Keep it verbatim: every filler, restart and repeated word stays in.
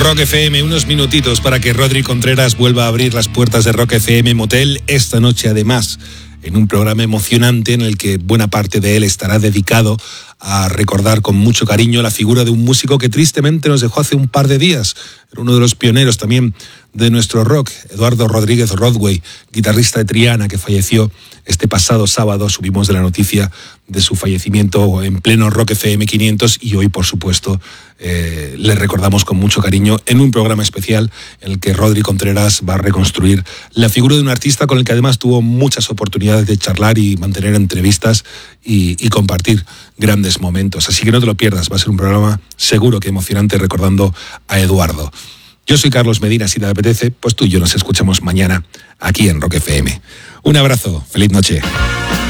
Rock F M, unos minutitos para que Rodri Contreras vuelva a abrir las puertas de Rock F M Motel esta noche, además, en un programa emocionante en el que buena parte de él estará dedicado a recordar con mucho cariño la figura de un músico que tristemente nos dejó hace un par de días. Era uno de los pioneros también de nuestro rock, Eduardo Rodríguez Rodway, guitarrista de Triana, que falleció este pasado sábado. Subimos de la noticia de su fallecimiento en pleno Rock F M quinientos y hoy, por supuesto, eh, le recordamos con mucho cariño en un programa especial en el que Rodri Contreras va a reconstruir la figura de un artista con el que además tuvo muchas oportunidades de charlar y mantener entrevistas y, y compartir grandes momentos. Así que no te lo pierdas, va a ser un programa seguro que emocionante recordando a Eduardo. Yo soy Carlos Medina, si te apetece, pues tú y yo nos escuchamos mañana aquí en Rock F M. Un abrazo, feliz noche.